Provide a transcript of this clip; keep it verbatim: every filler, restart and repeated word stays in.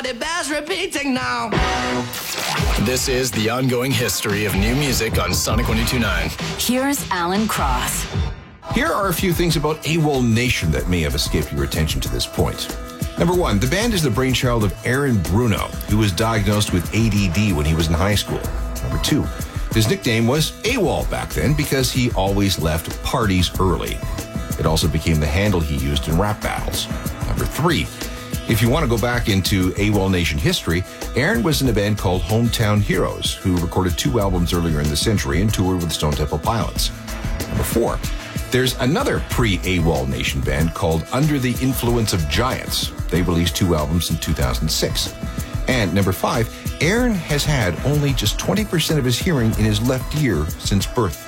it bears repeating now. This is the ongoing history of new music on Sonic one oh two point nine. Here's Alan Cross. Here are a few things about AWOL Nation that may have escaped your attention to this point. Number one, the band is the brainchild of Aaron Bruno, who was diagnosed with A D D when he was in high school. Number two, his nickname was AWOL back then because he always left parties early. It also became the handle he used in rap battles. Number three, if you want to go back into AWOL Nation history, Aaron was in a band called Hometown Heroes, who recorded two albums earlier in the century and toured with Stone Temple Pilots. Number four, there's another pre-AWOL Nation band called Under the Influence of Giants. They released two albums in two thousand six. And number five, Aaron has had only just twenty percent of his hearing in his left ear since birth.